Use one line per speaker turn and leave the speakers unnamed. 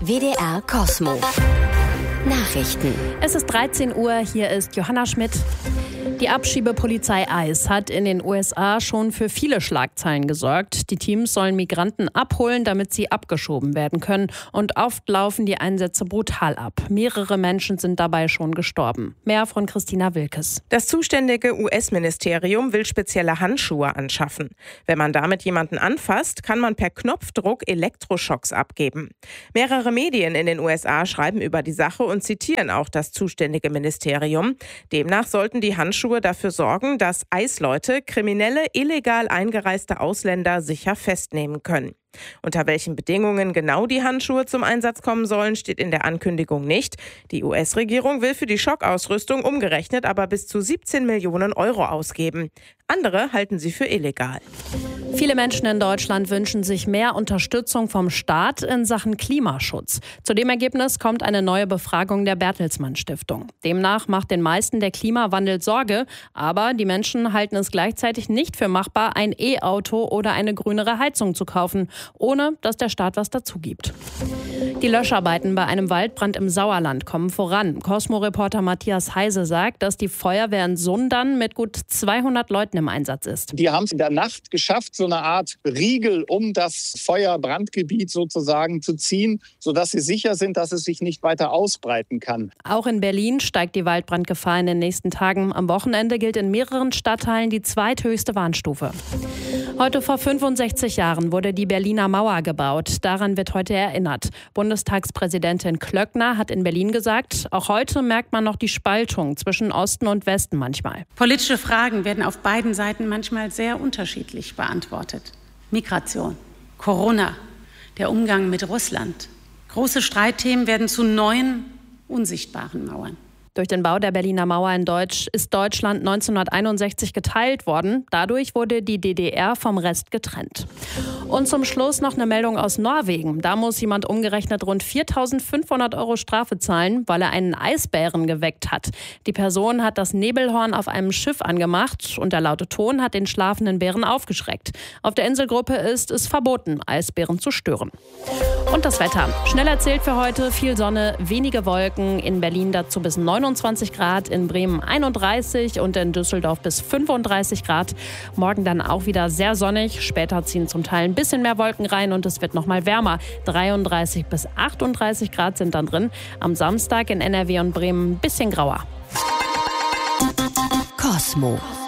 WDR Cosmo. Nachrichten.
Es ist 13 Uhr, hier ist Johanna Schmidt. Die Abschiebepolizei ICE hat in den USA schon für viele Schlagzeilen gesorgt. Die Teams sollen Migranten abholen, damit sie abgeschoben werden können. Und oft laufen die Einsätze brutal ab. Mehrere Menschen sind dabei schon gestorben. Mehr von Christina Wilkes.
Das zuständige US-Ministerium will spezielle Handschuhe anschaffen. Wenn man damit jemanden anfasst, kann man per Knopfdruck Elektroschocks abgeben. Mehrere Medien in den USA schreiben über die Sache und zitieren auch das zuständige Ministerium. Demnach sollten die Handschuhe dafür sorgen, dass ICE-Leute kriminelle, illegal eingereiste Ausländer sicher festnehmen können. Unter welchen Bedingungen genau die Handschuhe zum Einsatz kommen sollen, steht in der Ankündigung nicht. Die US-Regierung will für die Schockausrüstung umgerechnet aber bis zu 17 Millionen Euro ausgeben. Andere halten sie für illegal.
Viele Menschen in Deutschland wünschen sich mehr Unterstützung vom Staat in Sachen Klimaschutz. Zu dem Ergebnis kommt eine neue Befragung der Bertelsmann Stiftung. Demnach macht den meisten der Klimawandel Sorge, aber die Menschen halten es gleichzeitig nicht für machbar, ein E-Auto oder eine grünere Heizung zu kaufen, ohne dass der Staat was dazu gibt. Die Löscharbeiten bei einem Waldbrand im Sauerland kommen voran. Cosmo-Reporter Matthias Heise sagt, dass die Feuerwehr in Sundern mit gut 200 Leuten im Einsatz ist.
Die haben es in der Nacht geschafft, so eine Art Riegel um das Feuerbrandgebiet sozusagen zu ziehen, sodass sie sicher sind, dass es sich nicht weiter ausbreiten kann.
Auch in Berlin steigt die Waldbrandgefahr in den nächsten Tagen. Am Wochenende gilt in mehreren Stadtteilen die zweithöchste Warnstufe. Heute vor 65 Jahren wurde die Berliner Mauer gebaut. Daran wird heute erinnert. Bundestagspräsidentin Klöckner hat in Berlin gesagt, auch heute merkt man noch die Spaltung zwischen Osten und Westen manchmal.
Politische Fragen werden auf beiden Seiten manchmal sehr unterschiedlich beantwortet. Migration, Corona, der Umgang mit Russland. Große Streitthemen werden zu neuen, unsichtbaren Mauern.
Durch den Bau der Berliner Mauer ist Deutschland 1961 geteilt worden. Dadurch wurde die DDR vom Rest getrennt. Und zum Schluss noch eine Meldung aus Norwegen. Da muss jemand umgerechnet rund 4.500 Euro Strafe zahlen, weil er einen Eisbären geweckt hat. Die Person hat das Nebelhorn auf einem Schiff angemacht und der laute Ton hat den schlafenden Bären aufgeschreckt. Auf der Inselgruppe ist es verboten, Eisbären zu stören. Und das Wetter. Schnell erzählt für heute, viel Sonne, wenige Wolken. In Berlin dazu bis 29 Grad, in Bremen 31 und in Düsseldorf bis 35 Grad. Morgen dann auch wieder sehr sonnig. Später ziehen zum Teil ein bisschen mehr Wolken rein und es wird noch mal wärmer. 33 bis 38 Grad sind dann drin. Am Samstag in NRW und Bremen ein bisschen grauer.
Cosmo.